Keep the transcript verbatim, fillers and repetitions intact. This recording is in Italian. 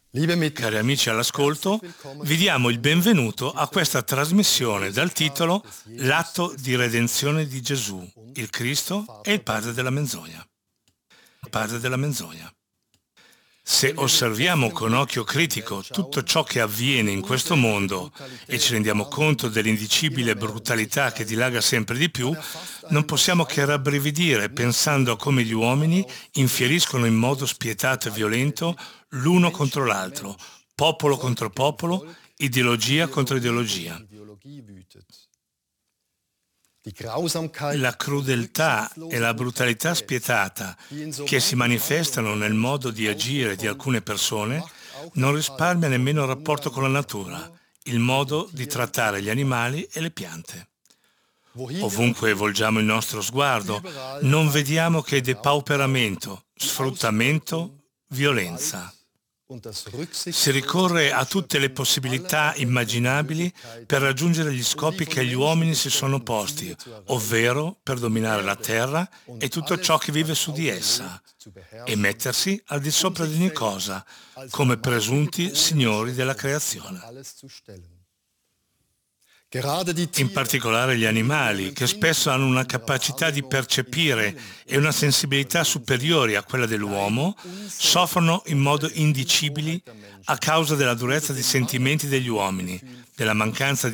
Cari amici all'ascolto, vi diamo il benvenuto a questa trasmissione dal titolo L'atto di redenzione di Gesù, il Cristo e il padre della menzogna. Il padre della menzogna. Se osserviamo con occhio critico tutto ciò che avviene in questo mondo e ci rendiamo conto dell'indicibile brutalità che dilaga sempre di più, non possiamo che rabbrividire pensando a come gli uomini infieriscono in modo spietato e violento l'uno contro l'altro, popolo contro popolo, ideologia contro ideologia. La crudeltà e la brutalità spietata che si manifestano nel modo di agire di alcune persone non risparmia nemmeno il rapporto con la natura, il modo di trattare gli animali e le piante. Ovunque volgiamo il nostro sguardo, non vediamo che depauperamento, sfruttamento, violenza. Si ricorre a tutte le possibilità immaginabili per raggiungere gli scopi che gli uomini si sono posti, ovvero per dominare la terra e tutto ciò che vive su di essa, e mettersi al di sopra di ogni cosa, come presunti signori della creazione. In particolare gli animali, che spesso hanno una capacità di percepire e una sensibilità superiori a quella dell'uomo, soffrono in modo indicibile a causa della durezza dei sentimenti degli uomini, della mancanza